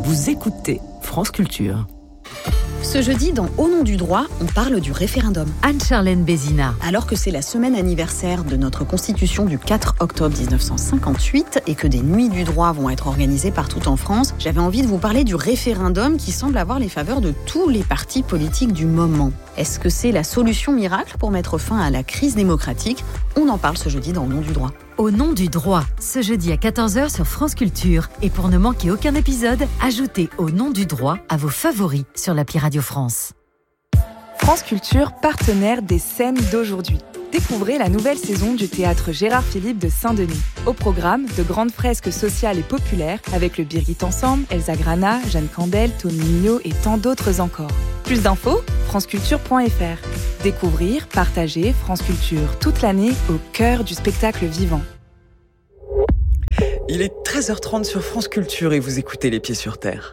Vous écoutez France Culture. Ce jeudi, dans Au nom du droit, on parle du référendum. Anne-Charlène Bézina. Alors que c'est la semaine anniversaire de notre Constitution du 4 octobre 1958 et que des nuits du droit vont être organisées partout en France, j'avais envie de vous parler du référendum qui semble avoir les faveurs de tous les partis politiques du moment. Est-ce que c'est la solution miracle pour mettre fin à la crise démocratique ? On en parle ce jeudi dans Au nom du droit. Au nom du droit, ce jeudi à 14h sur France Culture. Et pour ne manquer aucun épisode, ajoutez Au nom du droit à vos favoris sur l'appli Radio France. France Culture, partenaire des scènes d'aujourd'hui. Découvrez la nouvelle saison du théâtre Gérard Philipe de Saint-Denis. Au programme, de grandes fresques sociales et populaires avec le Birgit Ensemble, Elsa Grana, Jeanne Candel, Tony Mignot et tant d'autres encore. Plus d'infos, franceculture.fr. Découvrir, partager France Culture toute l'année au cœur du spectacle vivant. Il est 13h30 sur France Culture et vous écoutez Les Pieds sur Terre.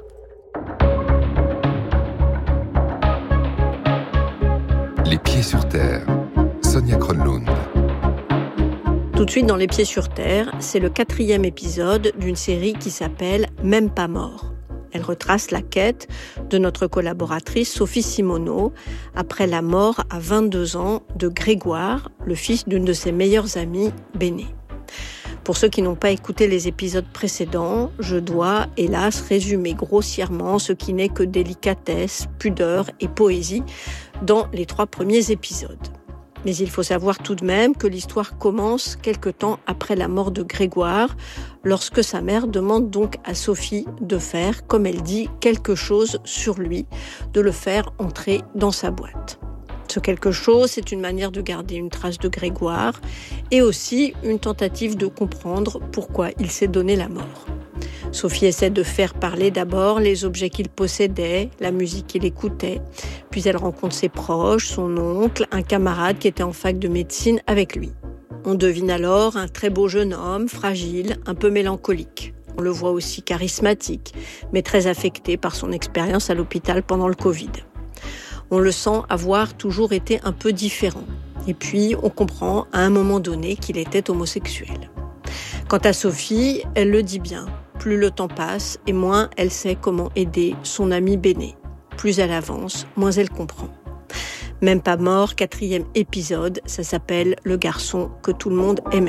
Les Pieds sur Terre, Sonia Kronlund. Tout de suite dans Les Pieds sur Terre, c'est le 4e épisode d'une série qui s'appelle « Même pas mort ». Elle retrace la quête de notre collaboratrice Sophie Simoneau après la mort à 22 ans de Grégoire, le fils d'une de ses meilleures amies, Béné. Pour ceux qui n'ont pas écouté les épisodes précédents, je dois, hélas, résumer grossièrement ce qui n'est que délicatesse, pudeur et poésie dans les 3 premiers épisodes. Mais il faut savoir tout de même que l'histoire commence quelque temps après la mort de Grégoire, lorsque sa mère demande donc à Sophie de faire, comme elle dit, quelque chose sur lui, de le faire entrer dans sa boîte. Ce quelque chose, c'est une manière de garder une trace de Grégoire et aussi une tentative de comprendre pourquoi il s'est donné la mort. Sophie essaie de faire parler d'abord les objets qu'il possédait, la musique qu'il écoutait. Puis elle rencontre ses proches, son oncle, un camarade qui était en fac de médecine avec lui. On devine alors un très beau jeune homme, fragile, un peu mélancolique. On le voit aussi charismatique, mais très affecté par son expérience à l'hôpital pendant le Covid. On le sent avoir toujours été un peu différent. Et puis, on comprend à un moment donné qu'il était homosexuel. Quant à Sophie, elle le dit bien. Plus le temps passe et moins elle sait comment aider son amie Béné. Plus elle avance, moins elle comprend. Même pas mort, 4e épisode, ça s'appelle « Le garçon que tout le monde aimait ».